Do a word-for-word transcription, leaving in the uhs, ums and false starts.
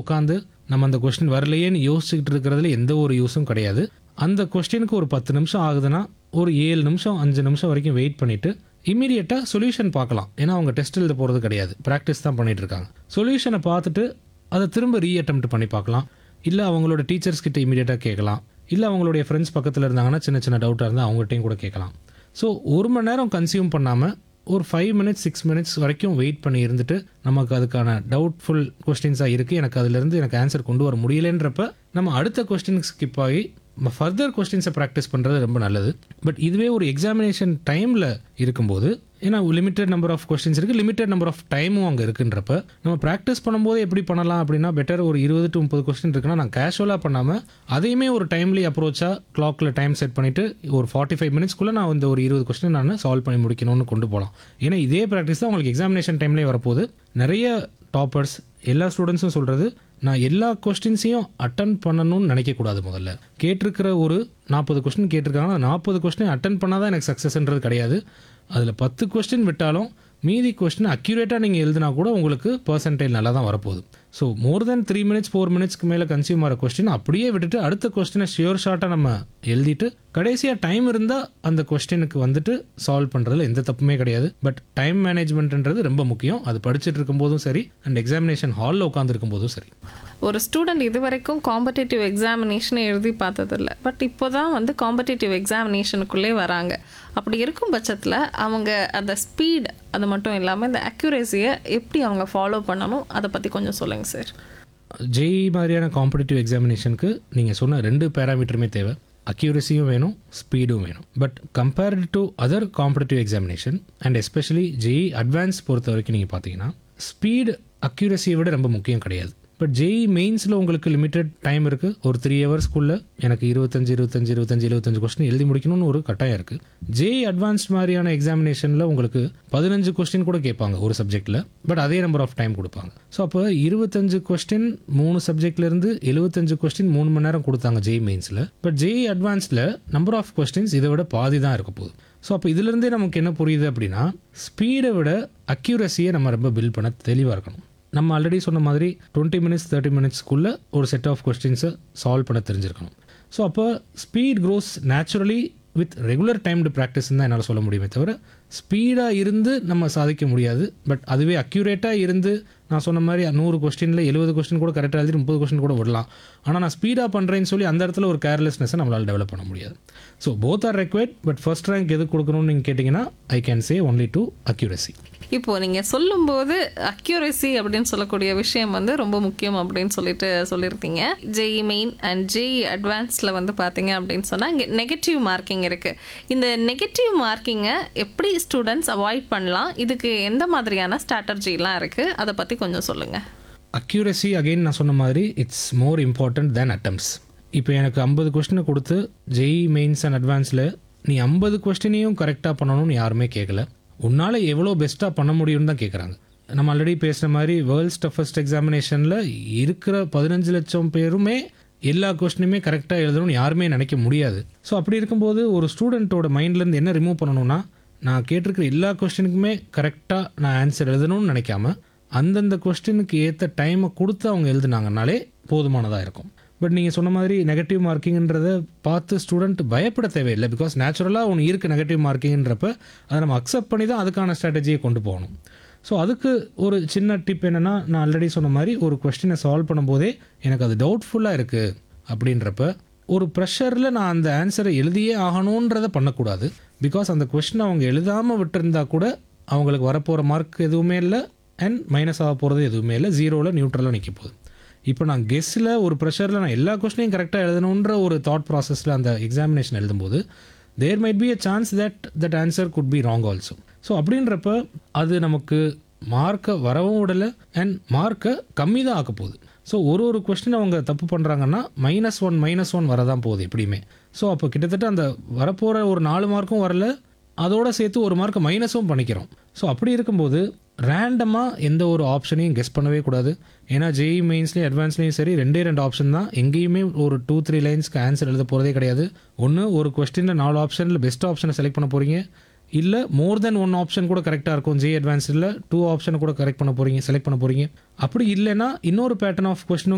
உட்காந்து நம்ம அந்த கொஸ்டின் வரலையேன்னு யோசிச்சுக்கிட்டு இருக்கிறதுல எந்த ஒரு யூஸும் கிடையாது. அந்த கொஸ்டினுக்கு ஒரு பத்து நிமிஷம் ஆகுதுன்னா ஒரு ஏழு நிமிஷம் அஞ்சு நிமிஷம் வரைக்கும் வெயிட் பண்ணிவிட்டு இமீடியட்டாக சொல்யூஷன் பார்க்கலாம். ஏன்னா அவங்க டெஸ்ட் எழுத போகிறது கிடையாது, ப்ராக்டிஸ் தான் பண்ணிகிட்டு இருக்காங்க. சொல்யூஷனை பார்த்துட்டு அதை திரும்ப ரீ அட்டெம்ப்ட் பண்ணி பார்க்கலாம். இல்லை அவங்களோட டீச்சர்ஸ் கிட்ட இமீடியட்டாக கேட்கலாம். இல்லை அவங்களுடைய ஃப்ரெண்ட்ஸ் பக்கத்தில் இருந்தாங்கன்னா சின்ன சின்ன டவுட்டாக இருந்தால் அவங்ககிட்டையும் கூட கேட்கலாம். ஸோ ஒரு மணி நேரம் கன்சியூம் பண்ணாமல் ஒரு ஃபைவ் மினிட்ஸ் சிக்ஸ் மினிட்ஸ் வரைக்கும் வெயிட் பண்ணி இருந்துட்டு நமக்கு அதுக்கான டவுட்ஃபுல் கொஸ்டின்ஸாக இருக்குது, எனக்கு அதுலேருந்து எனக்கு ஆன்சர் கொண்டு வர முடியலன்றப்ப நம்ம அடுத்த கொஸ்டினுக்கு ஸ்கிப் ஆகி ஃபர்தர் கொஸ்டின்ஸை ப்ராக்டிஸ் பண்ணுறது ரொம்ப நல்லது. பட் இதுவே ஒரு எக்ஸாமினேஷன் டைமில் இருக்கும்போது, ஏன்னா லிமிட்டட் நம்பர் ஆஃப் கொஸ்டின்ஸ் இருக்குது, லிமிட்டட் நம்பர் ஆஃப் டைமும் அங்கே இருக்குன்றப்ப நம்ம ப்ராக்டிஸ் பண்ணும்போது எப்படி பண்ணலாம் அப்படின்னா, பெட்டர் ஒரு இருபது டு முப்பது கொஸ்டின் இருக்குன்னா நான் கேஷுவலாக பண்ணாமல் அதையுமே ஒரு டைம்லி அப்ரோச்சாக கிளாக்கில் டைம் செட் பண்ணிவிட்டு ஒரு ஃபார்ட்டி ஃபைவ் மினிட்ஸ்க்குள்ளே நான் இந்த ஒரு இருபது கொஸ்டின் நான் சால்வ் பண்ணி முடிக்கணும்னு கொண்டு போகலாம். ஏன்னா இதே ப்ராக்டிஸ் தான் உங்களுக்கு எக்ஸாமினேஷன் டைம்லேயே வரப்போகுது. நிறைய டாப்பர்ஸ் எல்லா ஸ்டூடெண்ட்ஸும் சொல்கிறது, நான் எல்லா கொஸ்டின்ஸையும் அட்டன் பண்ணணும்னு நினைக்கக்கூடாது. முதல்ல கேட்டிருக்கிற ஒரு நாற்பது கொஸ்டின் கேட்டிருக்காங்கன்னா நாற்பது கொஸ்டின் அட்டன் பண்ணால் தான் எனக்கு சக்ஸஸ்ன்றது கிடையாது. அதில் பத்து கொஸ்டின் விட்டாலும் மீதி கொஸ்டின் அக்யூரேட்டாக நீங்கள் எழுதினா கூட உங்களுக்கு பர்சன்டேஜ் நல்லா தான் வரப்போகுது. ஸோ மோர் தென் த்ரீ மினிட்ஸ் ஃபோர் மினிட்ஸ்க்கு மேலே கன்சியூம் ஆகிற கொஸ்டின் அப்படியே விட்டுட்டு அடுத்த கொஸ்டினை ஷியோர் ஷார்ட்டாக நம்ம எழுதிட்டு கடைசியாக டைம் இருந்தால் அந்த கொஸ்டினுக்கு வந்துட்டு சால்வ் பண்ணுறதுல எந்த தப்புமே கிடையாது. பட் டைம் மேனேஜ்மெண்ட்ன்றது ரொம்ப முக்கியம். அது படிச்சுட்டு இருக்கும்போதும் சரி அண்ட் எக்ஸாமினேஷன் ஹாலில் உட்காந்துருக்கும் போதும் சரி. ஒரு ஸ்டூடெண்ட் இது வரைக்கும் காம்படிட்டிவ் எக்ஸாமினேஷனை எழுதி பார்த்ததில்ல, பட் இப்போ தான் வந்து காம்படிட்டிவ் எக்ஸாமினேஷனுக்குள்ளே வராங்க. அப்படி இருக்கும் பட்சத்தில் அவங்க அந்த ஸ்பீட் அது மட்டும் இல்லாமல் இந்த அக்யூரேசியை எப்படி அவங்க ஃபாலோ பண்ணணும், அதை பற்றி கொஞ்சம் சொல்லுங்கள் சார். ஜேஇ மாதிரியான காம்படிட்டிவ் எக்ஸாமினேஷனுக்கு நீங்கள் சொன்ன ரெண்டு பேராமீட்டருமே தேவை. அக்யூரஸியும் வேணும், ஸ்பீடும் வேணும். But compared to other competitive examination and especially JE advance பொறுத்த வரைக்கும் நீங்கள் பார்த்தீங்கன்னா ஸ்பீடு அக்யூரஸியை விட ரொம்ப முக்கியம் கிடையாது. பட் ஜேஇ மெயின்ஸில் உங்களுக்கு லிமிட்டட் டைம் இருக்குது. ஒரு த்ரீ ஹவர்ஸ்க்குள்ளே எனக்கு இருபத்தஞ்சு இருபத்தஞ்சு இருபத்தஞ்சு இருபத்தஞ்சு கொஸ்டின் எழுதி முடிக்கணும்னு ஒரு கட்டாயம் இருக்குது. ஜேஇ அட்வான்ஸ் மாதிரியான எக்ஸாமினேஷனில் உங்களுக்கு பதினஞ்சு கொஸ்டின் கூட கேட்பாங்க ஒரு சப்ஜெக்டில், பட் அதே நம்பர் ஆஃப் டைம் கொடுப்பாங்க. ஸோ அப்போ இருபத்தஞ்சு கொஸ்டின் மூணு சப்ஜெக்ட்லேருந்து எழுபத்தஞ்சு கொஸ்டின் மூணு மணி நேரம் கொடுத்தாங்க JE மெயின்ஸில். But JE அட்வான்ஸில் number of questions இதை விட பாதி தான் இருக்க போகுது. ஸோ அப்போ இதுலேருந்தே நமக்கு என்ன புரியுது அப்படின்னா, ஸ்பீடை விட அக்யூரஸியை நம்ம ரொம்ப பில்ட் பண்ண தெளிவாக இருக்கணும். நம்ம ஆல்ரெடி சொன்ன மாதிரி டுவெண்ட்டி மினிட்ஸ் தேர்ட்டி மினிட்ஸ்க்குள்ளே ஒரு செட் ஆஃப் கொஸ்டின்ஸை சால்வ் பண்ண தெரிஞ்சிருக்கணும். ஸோ அப்போ speed cross naturally with regular timed ப்ராக்டிஸ்ன்னு தான் என்னால் சொல்ல முடியுமே தவிர ஸ்பீடாக இருந்து நம்ம சாதிக்க முடியாது. பட் அதுவே அக்யூரேட்டாக இருந்து நான் சொன்ன மாதிரி நூறு கொஸ்டினில் எழுபது கொஸ்டின் கூட கரெக்டாக எழுதி முப்பது கொஸ்டின் கூட விடலாம். ஆனால் நான் ஸ்பீடாக பண்ணுறேன்னு சொல்லி அந்த இடத்துல ஒரு கேர்லெஸ்னஸை நம்மளால் டெவலப் பண்ண முடியாது. So both are required. But first rank எது கொடுக்கணும்னு நீங்கள் கேட்டிங்கன்னா I can say only to accuracy. இப்போது நீங்கள் சொல்லும்போது அக்யூரஸி அப்படின்னு சொல்லக்கூடிய விஷயம் வந்து ரொம்ப முக்கியம் அப்படின்னு சொல்லிட்டு சொல்லியிருக்கீங்க. ஜேஇ மெயின் அண்ட் ஜேஇ அட்வான்ஸில் வந்து பார்த்தீங்க அப்படின்னு சொன்னால் இங்கே நெகட்டிவ் மார்க்கிங் இருக்குது. இந்த நெகட்டிவ் மார்க்கிங்கை எப்படி ஸ்டூடெண்ட்ஸ் அவாய்ட் பண்ணலாம், இதுக்கு எந்த மாதிரியான ஸ்ட்ராட்டஜிலாம் இருக்குது, அதை பற்றி கொஞ்சம் சொல்லுங்கள். அக்யூரஸி அகெயின் நான் சொன்ன மாதிரி it's more important than attempts. இப்போ எனக்கு ஐம்பது கொஸ்டினை கொடுத்து ஜேஇ மெயின்ஸ் அண்ட் அட்வான்ஸில் நீ ஐம்பது கொஸ்டினையும் கரெக்டாக பண்ணணும்னு யாருமே கேட்கல. உன்னால் எவ்வளோ பெஸ்ட்டாக பண்ண முடியும்னு தான் கேட்குறாங்க. நம்ம ஆல்ரெடி பேசுகிற மாதிரி வேர்ல்ட்ஸ் டஃபஸ்ட் எக்ஸாமினேஷனில் இருக்கிற பதினஞ்சு லட்சம் பேருமே எல்லா கொஸ்டினுமே கரெக்டாக எழுதணும்னு யாருமே நினைக்க முடியாது. ஸோ அப்படி இருக்கும்போது ஒரு ஸ்டூடெண்ட்டோட மைண்ட்லேருந்து என்ன ரிமூவ் பண்ணணும்னா, நான் கேட்டிருக்கிற எல்லா கொஸ்டினுக்குமே கரெக்டாக நான் ஆன்சர் எழுதணும்னு நினைக்காம அந்தந்த கொஸ்டினுக்கு ஏற்ற டைமை கொடுத்து அவங்க எழுதுனாங்கனாலே போதுமானதாக இருக்கும். பட் நீங்கள் சொன்ன மாதிரி நெகட்டிவ் மார்க்கிங்கிறத பார்த்து ஸ்டூடெண்ட் பயப்பட தேவையில்லை. பிகாஸ் நேச்சுரலாக ஒன்று இருக்குது நெகட்டிவ் மார்க்கிங்கிறப்ப அதை நம்ம அக்செப்ட் பண்ணி தான் அதுக்கான ஸ்ட்ராட்டஜியை கொண்டு போகணும். ஸோ அதுக்கு ஒரு சின்ன டிப் என்னென்னா, நான் ஆல்ரெடி சொன்ன மாதிரி ஒரு கொஸ்டினை சால்வ் பண்ணும்போதே எனக்கு அது டவுட்ஃபுல்லாக இருக்குது அப்படின்றப்ப ஒரு ப்ரெஷரில் நான் அந்த ஆன்சரை எழுதியே ஆகணுன்றதை பண்ணக்கூடாது. பிகாஸ் அந்த கொஸ்டினை அவங்க எழுதாமல் விட்டுருந்தா கூட அவங்களுக்கு வரப்போகிற மார்க் எதுவுமே இல்லை அண்ட் மைனஸ் ஆக போகிறது எதுவுமே இல்லை, ஜீரோவில் நியூட்ரலாக நிற்க போகுது. இப்போ நான் கெஸ்ஸில் ஒரு ப்ரெஷரில் நான் எல்லா கொஸ்டினையும் கரெக்டாக எழுதணுன்ற ஒரு தாட் ப்ராசஸில் அந்த எக்ஸாமினேஷன் எழுதும்போது there might be a chance that that answer could be wrong also. So அப்படின்றப்ப அது நமக்கு மார்க்கை வரவும் விடலை அண்ட் மார்க்கை கம்மி தான் ஆக்க போகுது. ஸோ ஒரு ஒரு கொஸ்டின் அவங்க தப்பு பண்ணுறாங்கன்னா மைனஸ் ஒன் மைனஸ் ஒன் வரதான் போகுது எப்படியுமே. ஸோ அப்போ கிட்டத்தட்ட அந்த வரப்போகிற ஒரு நாலு மார்க்கும் வரல, அதோட சேர்த்து ஒரு மார்க்கை மைனஸும் பண்ணிக்கிறோம். ஸோ அப்படி இருக்கும்போது ரேண்டமாக எந்த ஒரு ஆப்ஷனையும் கெஸ் பண்ணவே கூடாது. ஏன்னா ஜேஇ மெயின்ஸ்லேயும் அட்வான்ஸ்லேயும் சரி ரெண்டே ரெண்டு ஆப்ஷன் தான். எங்கேயுமே ஒரு டூ த்ரீ லைன்ஸ்க்கு ஆன்சர் எழுத போகிறதே கிடையாது. ஒன்று ஒரு கொஸ்டினில் நாலு ஆப்ஷனில் பெஸ்ட் ஆப்ஷனை செலக்ட் பண்ண போகிறீங்க, இல்லை மோர் தென் ஒன் ஆப்ஷன் கூட கரெக்டாக இருக்கும். ஜேஇ அட்வான்ஸில் டூ ஆப்ஷனை கூட கரெக்ட் பண்ண போகிறீங்க செலக்ட் பண்ண போகிறீங்க. அப்படி இல்லைன்னா இன்னொரு பேட்டர்ன் ஆஃப் கொஸ்டினும்